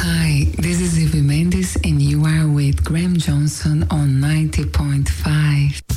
Hi, this is Ivy Mendes and you are with Graham Johnson on 90.5.